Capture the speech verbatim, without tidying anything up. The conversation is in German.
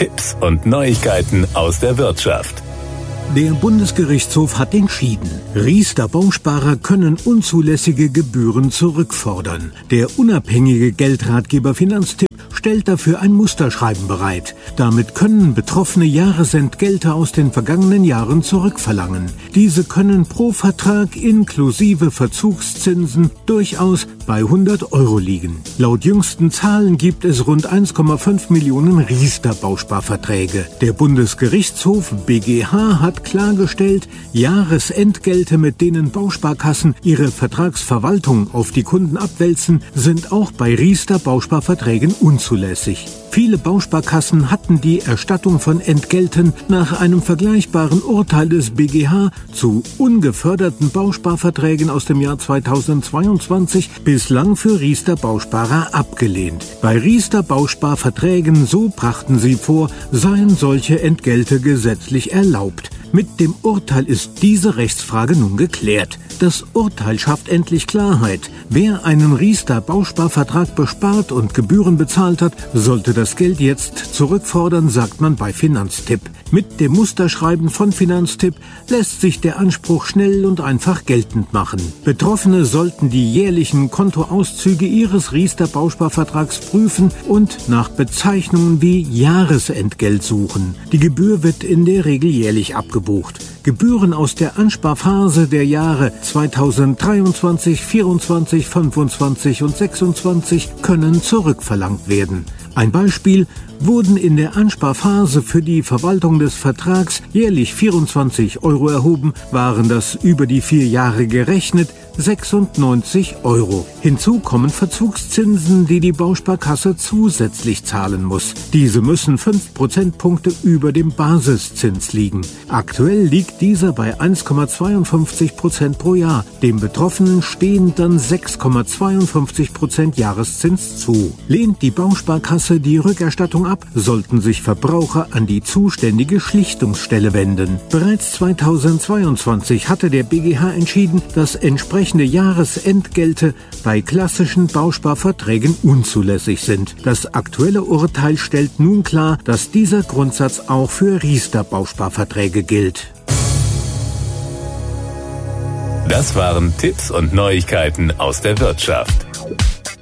Tipps und Neuigkeiten aus der Wirtschaft. Der Bundesgerichtshof hat entschieden, Riester-Bausparer können unzulässige Gebühren zurückfordern. Der unabhängige Geldratgeber Finanztipp stellt dafür ein Musterschreiben bereit. Damit können Betroffene Jahresentgelte aus den vergangenen Jahren zurückverlangen. Diese können pro Vertrag inklusive Verzugszinsen durchaus bei hundert Euro liegen. Laut jüngsten Zahlen gibt es rund eins Komma fünf Millionen Riester-Bausparverträge. Der Bundesgerichtshof B G H hat klargestellt, Jahresentgelte, mit denen Bausparkassen ihre Vertragsverwaltung auf die Kunden abwälzen, sind auch bei Riester-Bausparverträgen unzulässig. Viele Bausparkassen hatten die Erstattung von Entgelten nach einem vergleichbaren Urteil des B G H zu ungeförderten Bausparverträgen aus dem Jahr zweitausendzweiundzwanzig bislang für Riester-Bausparer abgelehnt. Bei Riester-Bausparverträgen, so brachten sie vor, seien solche Entgelte gesetzlich erlaubt. Mit dem Urteil ist diese Rechtsfrage nun geklärt. Das Urteil schafft endlich Klarheit. Wer einen Riester-Bausparvertrag bespart und Gebühren bezahlt hat, sollte das Geld jetzt zurückfordern, sagt man bei Finanztipp. Mit dem Musterschreiben von Finanztipp lässt sich der Anspruch schnell und einfach geltend machen. Betroffene sollten die jährlichen Kontoauszüge ihres Riester-Bausparvertrags prüfen und nach Bezeichnungen wie Jahresentgelt suchen. Die Gebühr wird in der Regel jährlich abgebucht. Gebühren aus der Ansparphase der Jahre zweitausenddreiundzwanzig, vierundzwanzig, fünfundzwanzig und sechsundzwanzig können zurückverlangt werden. Ein Beispiel: Wurden in der Ansparphase für die Verwaltung des Vertrags jährlich vierundzwanzig Euro erhoben, waren das über die vier Jahre gerechnet sechsundneunzig Euro. Hinzu kommen Verzugszinsen, die die Bausparkasse zusätzlich zahlen muss. Diese müssen fünf Prozentpunkte über dem Basiszins liegen. Aktuell liegt dieser bei eins Komma zweiundfünfzig Prozent pro Jahr. Dem Betroffenen stehen dann sechs Komma zweiundfünfzig Prozent Jahreszins zu. Lehnt die Bausparkasse die Rückerstattung ab, sollten sich Verbraucher an die zuständige Schlichtungsstelle wenden. Bereits zweitausendzweiundzwanzig hatte der B G H entschieden, dass entsprechende Jahresentgelte bei klassischen Bausparverträgen unzulässig sind. Das aktuelle Urteil stellt nun klar, dass dieser Grundsatz auch für Riester-Bausparverträge gilt. Das waren Tipps und Neuigkeiten aus der Wirtschaft.